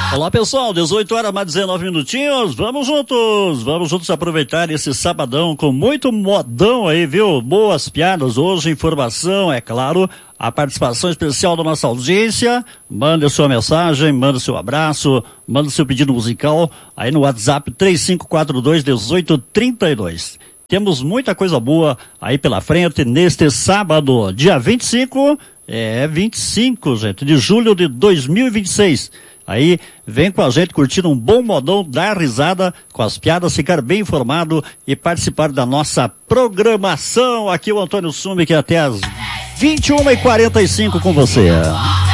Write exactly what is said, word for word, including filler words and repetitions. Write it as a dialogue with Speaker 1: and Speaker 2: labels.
Speaker 1: Olá pessoal, dezoito horas mais dezenove minutinhos, vamos juntos, vamos juntos aproveitar esse sabadão com muito modão aí, viu? Boas piadas hoje, informação, é claro, a participação especial da nossa audiência. Manda sua mensagem, manda seu abraço, manda seu pedido musical aí no WhatsApp três cinco quatro dois, um oito três dois. Temos muita coisa boa aí pela frente neste sábado, dia vinte e cinco, é vinte e cinco, gente, de julho de dois mil e vinte e seis. Aí, vem com a gente curtir um bom modão, dar risada com as piadas, ficar bem informado e participar da nossa programação. Aqui o Antônio Sumi, que é até às vinte e uma e quarenta e cinco com você.